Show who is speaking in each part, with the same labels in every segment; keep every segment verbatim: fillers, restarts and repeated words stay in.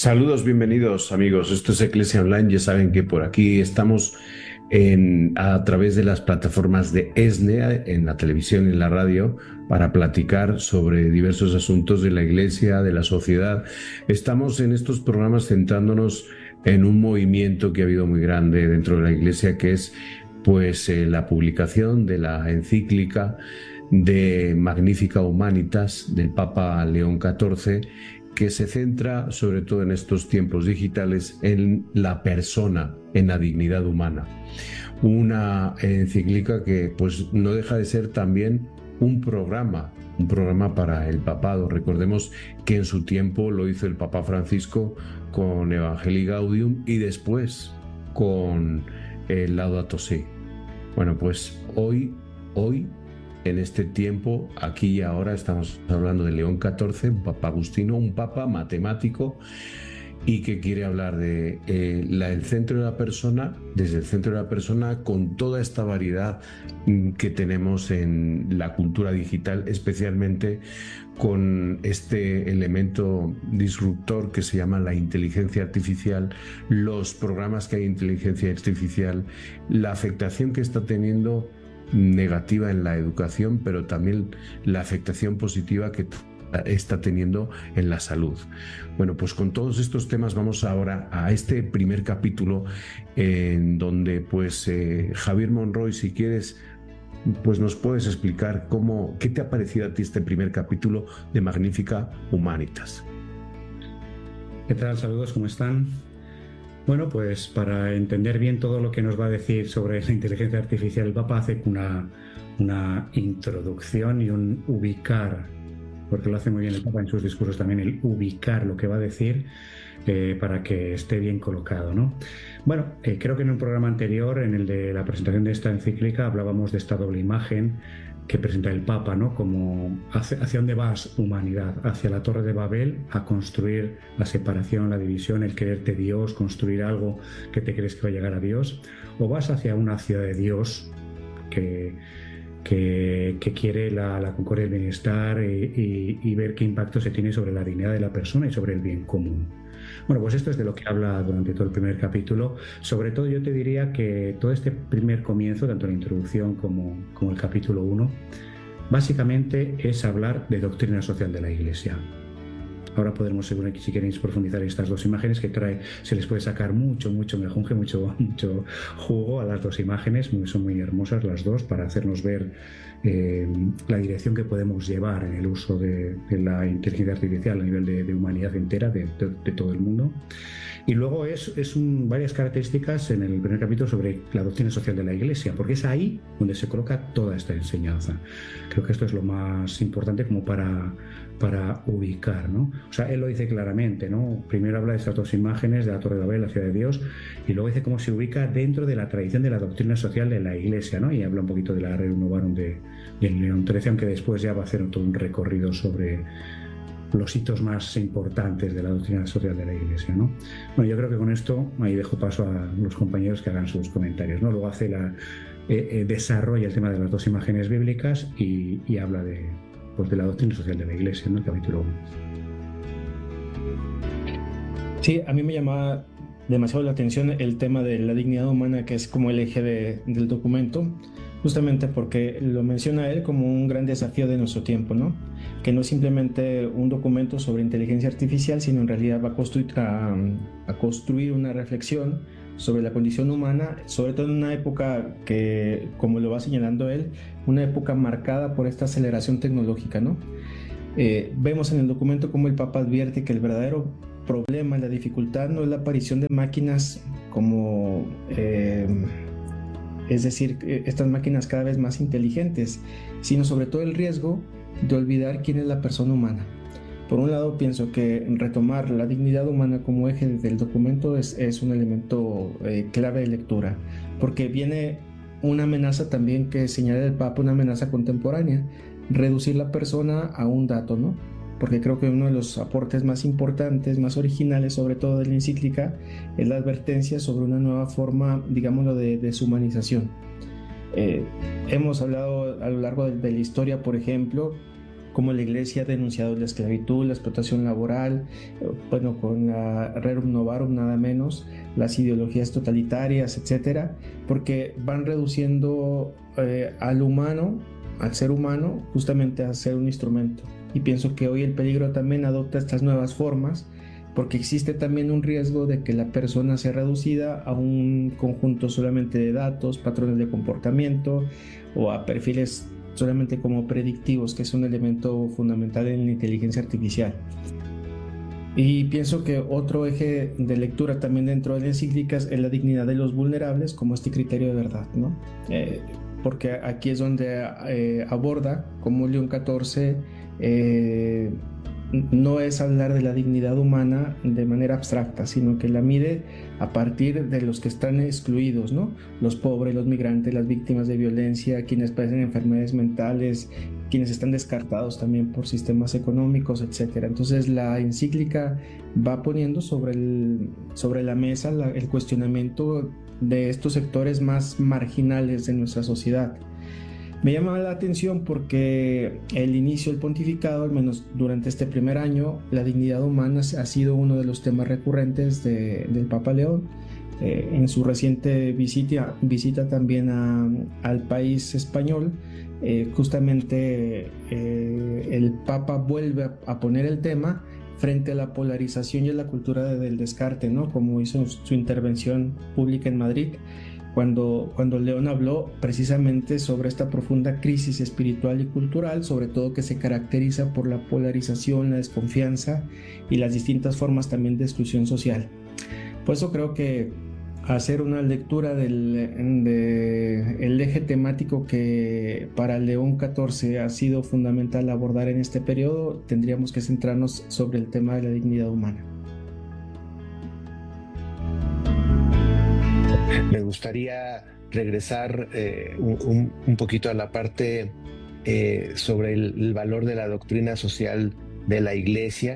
Speaker 1: Saludos, bienvenidos amigos. Esto es Eclesia Online. Ya saben que por aquí estamos en, a través de las plataformas de ESNE, en la televisión y en la radio, para platicar sobre diversos asuntos de la Iglesia, de la sociedad. Estamos en estos programas centrándonos en un movimiento que ha habido muy grande dentro de la Iglesia, que es pues eh, la publicación de la encíclica de Magnificat Humanitas del Papa León catorce, que se centra, sobre todo en estos tiempos digitales, en la persona, en la dignidad humana. Una encíclica que pues no deja de ser también un programa, un programa para el papado. Recordemos que en su tiempo lo hizo el Papa Francisco con Evangelii Gaudium y después con el Laudato Si. Bueno, pues hoy, hoy en este tiempo, aquí y ahora, estamos hablando de León catorce, un papa agustino, un papa matemático y que quiere hablar de eh, la, el centro de la persona, desde el centro de la persona, con toda esta variedad que tenemos en la cultura digital, especialmente con este elemento disruptor que se llama la inteligencia artificial, los programas que hay de inteligencia artificial, la afectación que está teniendo negativa en la educación, pero también la afectación positiva que está teniendo en la salud. Bueno, pues con todos estos temas vamos ahora a este primer capítulo en donde pues eh, Javier Monroy, si quieres, pues nos puedes explicar cómo, qué te ha parecido a ti este primer capítulo de Magnificat Humanitas.
Speaker 2: ¿Qué tal? Saludos, ¿cómo están? Bueno, pues para entender bien todo lo que nos va a decir sobre la inteligencia artificial, el Papa hace una, una introducción y un ubicar, porque lo hace muy bien el Papa en sus discursos también, el ubicar lo que va a decir eh, para que esté bien colocado, ¿no? Bueno, eh, creo que en un programa anterior, en el de la presentación de esta encíclica, hablábamos de esta doble imagen que presenta el Papa, ¿no? Como hacia, hacia dónde vas, humanidad, hacia la Torre de Babel, a construir la separación, la división, el quererte Dios, construir algo que te crees que va a llegar a Dios, o vas hacia una ciudad de Dios que, que, que quiere la, la concordia y el bienestar y, y, y ver qué impacto se tiene sobre la dignidad de la persona y sobre el bien común. Bueno, pues esto es de lo que habla durante todo el primer capítulo. Sobre todo yo te diría que todo este primer comienzo, tanto la introducción como, como el capítulo uno, básicamente es hablar de doctrina social de la Iglesia. Ahora podremos, según aquí, si queréis profundizar en estas dos imágenes que trae, se les puede sacar mucho, mucho mejunje, mucho, mucho jugo a las dos imágenes, son muy hermosas las dos para hacernos ver eh, la dirección que podemos llevar en el uso de, de la inteligencia artificial a nivel de, de humanidad entera, de, de, de todo el mundo. Y luego es, es un, varias características en el primer capítulo sobre la doctrina social de la Iglesia, porque es ahí donde se coloca toda esta enseñanza. Creo que esto es lo más importante como para, para ubicar, ¿no? O sea, él lo dice claramente, ¿no? Primero habla de estas dos imágenes, de la Torre de Babel, la ciudad de Dios, y luego dice cómo se ubica dentro de la tradición de la doctrina social de la Iglesia, ¿no? Y habla un poquito de la Rerum Novarum de, de León trece, aunque después ya va a hacer todo un recorrido sobre los hitos más importantes de la doctrina social de la Iglesia, ¿no? Bueno, yo creo que con esto ahí dejo paso a los compañeros que hagan sus comentarios, ¿no? Luego hace la eh, eh, desarrolla el tema de las dos imágenes bíblicas y, y habla de, pues, de la doctrina social de la Iglesia, ¿no? El capítulo uno.
Speaker 3: Sí, a mí me llamaba demasiado la atención el tema de la dignidad humana, que es como el eje de, del documento, justamente porque lo menciona él como un gran desafío de nuestro tiempo, ¿no? Que no es simplemente un documento sobre inteligencia artificial, sino en realidad va a construir, a, a construir una reflexión sobre la condición humana, sobre todo en una época que, como lo va señalando él, una época marcada por esta aceleración tecnológica, ¿no? Eh, vemos en el documento cómo el Papa advierte que el verdadero problema, la dificultad, no es la aparición de máquinas como... Eh, es decir, estas máquinas cada vez más inteligentes, sino sobre todo el riesgo de olvidar quién es la persona humana. Por un lado, pienso que retomar la dignidad humana como eje del documento es, es un elemento eh, clave de lectura, porque viene una amenaza también que señala el Papa, una amenaza contemporánea, reducir la persona a un dato, ¿no? Porque creo que uno de los aportes más importantes, más originales, sobre todo de la encíclica, es la advertencia sobre una nueva forma, digámoslo, de deshumanización. Eh, hemos hablado a lo largo de, de la historia, por ejemplo, cómo la Iglesia ha denunciado la esclavitud, la explotación laboral, bueno, con la Rerum Novarum nada menos, las ideologías totalitarias, etcétera, porque van reduciendo eh, al humano, al ser humano, justamente a ser un instrumento. Y pienso que hoy el peligro también adopta estas nuevas formas, porque existe también un riesgo de que la persona sea reducida a un conjunto solamente de datos, patrones de comportamiento o a perfiles solamente como predictivos, que es un elemento fundamental en la inteligencia artificial. Y pienso que otro eje de lectura también dentro de las encíclicas es la dignidad de los vulnerables como este criterio de verdad, ¿no? Eh, porque aquí es donde eh, aborda cómo León catorce eh, no es hablar de la dignidad humana de manera abstracta, sino que la mide a partir de los que están excluidos, ¿no? Los pobres, los migrantes, las víctimas de violencia, quienes padecen enfermedades mentales, quienes están descartados también por sistemas económicos, etcétera. Entonces la encíclica va poniendo sobre, el, sobre la mesa la, el cuestionamiento de estos sectores más marginales de nuestra sociedad. Me llama la atención porque el inicio del pontificado, al menos durante este primer año, la dignidad humana ha sido uno de los temas recurrentes de, del Papa León. Eh, en su reciente visita, visita también a, al país español, eh, justamente eh, el Papa vuelve a, a poner el tema frente a la polarización y a la cultura de, del descarte, ¿no? Como hizo su intervención pública en Madrid. Cuando, cuando León habló precisamente sobre esta profunda crisis espiritual y cultural, sobre todo que se caracteriza por la polarización, la desconfianza y las distintas formas también de exclusión social. Por eso creo que hacer una lectura del de el eje temático que para León catorce ha sido fundamental abordar en este periodo, tendríamos que centrarnos sobre el tema de la dignidad humana.
Speaker 4: Me gustaría regresar eh, un, un poquito a la parte eh, sobre el, el valor de la doctrina social de la Iglesia,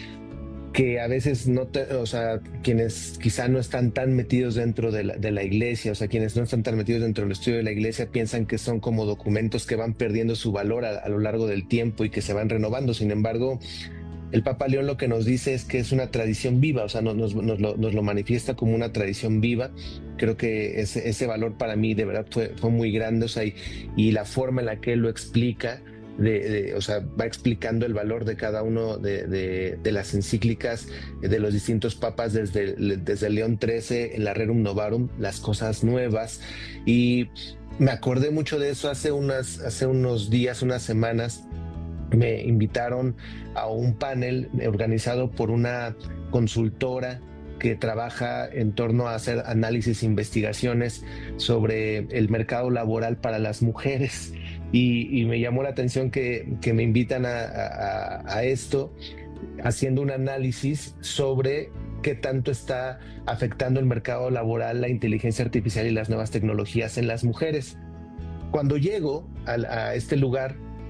Speaker 4: que a veces no, te, o sea, quienes quizá no están tan metidos dentro de la, de la Iglesia, o sea, quienes no están tan metidos dentro del estudio de la Iglesia piensan que son como documentos que van perdiendo su valor a, a lo largo del tiempo y que se van renovando. Sin embargo, el Papa León lo que nos dice es que es una tradición viva, o sea, nos, nos, nos, lo, nos lo manifiesta como una tradición viva. Creo que ese, ese valor para mí de verdad fue, fue muy grande, o sea, y, y la forma en la que él lo explica, de, de, o sea, va explicando el valor de cada uno de, de, de las encíclicas de los distintos papas desde, desde León trece, en la Rerum Novarum, las cosas nuevas. Y me acordé mucho de eso hace, unas, hace unos días, unas semanas. Me invitaron a un panel organizado por una consultora que trabaja en torno a hacer análisis e investigaciones sobre el mercado laboral para las mujeres. Y, y me llamó la atención que, que me invitan a, a, a esto, haciendo un análisis sobre qué tanto está afectando el mercado laboral la inteligencia artificial y las nuevas tecnologías en las mujeres. Cuando llego a, a este lugar,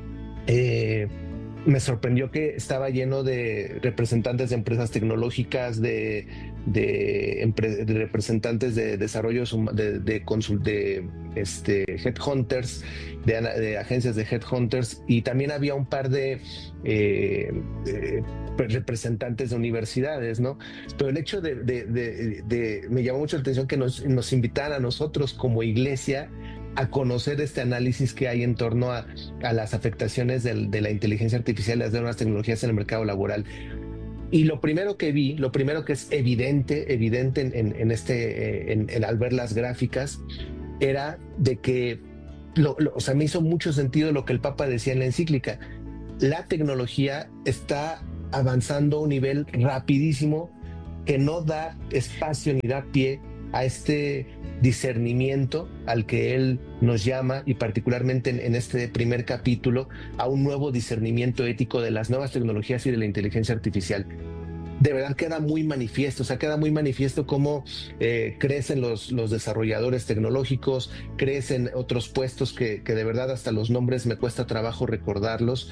Speaker 4: Eh, me sorprendió que estaba lleno de representantes de empresas tecnológicas, de, de, empre, de representantes de desarrollo, de, de, consul, de este, headhunters, de, de agencias de headhunters, y también había un par de, eh, de representantes de universidades, ¿no? Pero el hecho de, de, de, de me llamó mucho la atención que nos, nos invitaran a nosotros como iglesia a conocer este análisis que hay en torno a, a las afectaciones del, de la inteligencia artificial y las nuevas tecnologías en el mercado laboral. Y lo primero que vi, lo primero que es evidente, evidente en, en, en este, en, en, al ver las gráficas, era de que, lo, lo, o sea, me hizo mucho sentido lo que el Papa decía en la encíclica. La tecnología está avanzando a un nivel rapidísimo que no da espacio ni da pie a este discernimiento al que él nos llama, y particularmente en, en este primer capítulo, a un nuevo discernimiento ético de las nuevas tecnologías y de la inteligencia artificial. De verdad queda muy manifiesto, o sea, queda muy manifiesto cómo eh, crecen los, los desarrolladores tecnológicos, crecen otros puestos que, que de verdad hasta los nombres me cuesta trabajo recordarlos,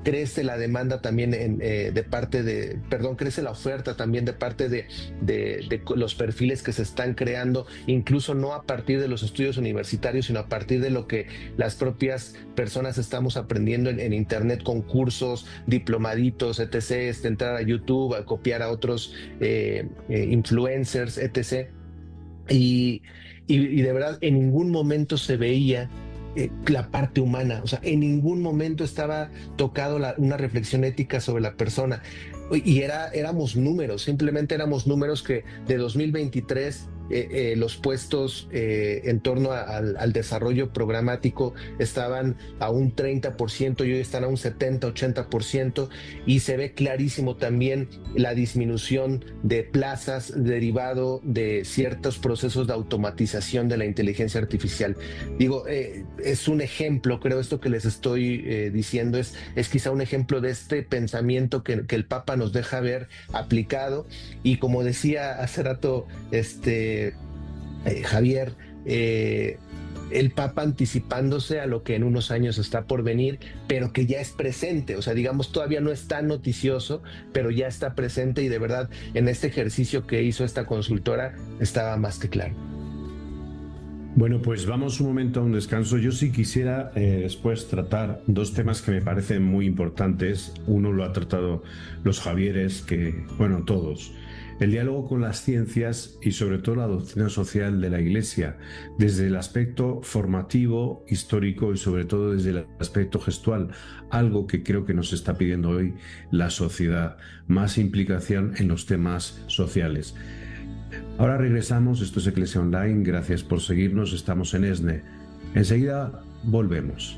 Speaker 4: crece la demanda también en, eh, de parte de, perdón, crece la oferta también de parte de, de, de los perfiles que se están creando, incluso no a partir de los estudios universitarios, sino a partir de lo que las propias personas estamos aprendiendo en, en internet, con cursos, diplomaditos, etcétera, este, entrar a YouTube, a copiar a otros eh, eh, influencers, etcétera. Y, y, y de verdad, en ningún momento se veía Eh, la parte humana, o sea, en ningún momento estaba tocado la, una reflexión ética sobre la persona, y era, éramos números, simplemente éramos números que de dos mil veintitrés eh, eh, los puestos eh, en torno a, al, al desarrollo programático estaban a un treinta por ciento y hoy están a un setenta, ochenta por ciento, y se ve clarísimo también la disminución de plazas derivado de ciertos procesos de automatización de la inteligencia artificial. Digo, eh, es un ejemplo, creo esto que les estoy eh, diciendo es, es quizá un ejemplo de este pensamiento que, que el Papa nos deja ver aplicado, y como decía hace rato este Eh, Javier, eh, el Papa anticipándose a lo que en unos años está por venir, pero que ya es presente, o sea, digamos, todavía no es tan noticioso, pero ya está presente, y de verdad, en este ejercicio que hizo esta consultora, estaba más que claro.
Speaker 1: Bueno, pues vamos un momento a un descanso. Yo sí quisiera eh, después tratar dos temas que me parecen muy importantes. Uno lo ha tratado los Javieres, que, bueno, todos. El diálogo con las ciencias y sobre todo la doctrina social de la Iglesia, desde el aspecto formativo, histórico y sobre todo desde el aspecto gestual, algo que creo que nos está pidiendo hoy la sociedad, más implicación en los temas sociales. Ahora regresamos, esto es Iglesia Online, gracias por seguirnos, estamos en ESNE. Enseguida volvemos.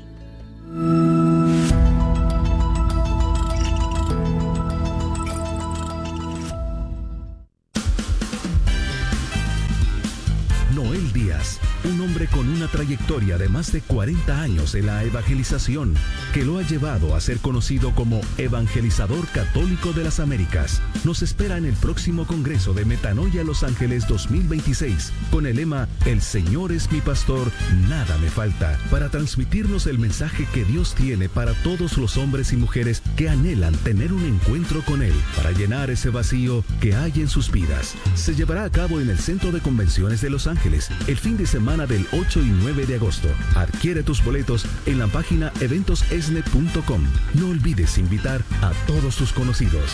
Speaker 5: Noel Díaz, un hombre con una trayectoria de más de cuarenta años en la evangelización, que lo ha llevado a ser conocido como Evangelizador Católico de las Américas, nos espera en el próximo Congreso de Metanoia Los Ángeles dos mil veintiséis, con el lema El Señor es mi pastor, nada me falta, para transmitirnos el mensaje que Dios tiene para todos los hombres y mujeres que anhelan tener un encuentro con Él, para llenar ese vacío que hay en sus vidas. Se llevará a cabo en el Centro de Convenciones de Los Ángeles, el fin de semana del ocho y nueve de agosto. Adquiere tus boletos en la página eventos esne punto com. No olvides invitar a todos tus conocidos.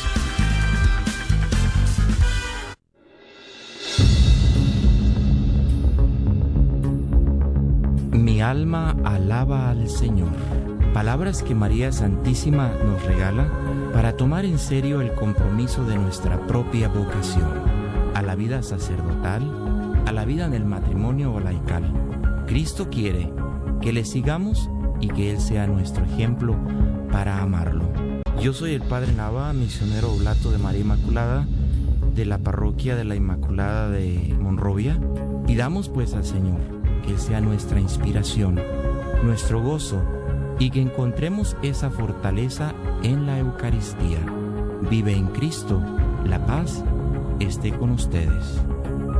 Speaker 6: Mi alma alaba al Señor. Palabras que María Santísima nos regala para tomar en serio el compromiso de nuestra propia vocación a la vida sacerdotal, a la vida en el matrimonio o laical. Cristo quiere que le sigamos y que Él sea nuestro ejemplo para amarlo. Yo soy el Padre Nava, misionero oblato de María Inmaculada, de la parroquia de la Inmaculada de Monrovia. Pidamos pues al Señor que Él sea nuestra inspiración, nuestro gozo, y que encontremos esa fortaleza en la Eucaristía. Vive en Cristo, la paz esté con ustedes.